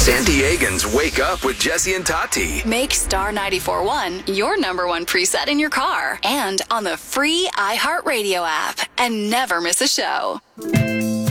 San Diegans wake up with Jesse and Tati. Make Star 94.1 your number one preset in your car and on the free iHeartRadio app. And never miss a show.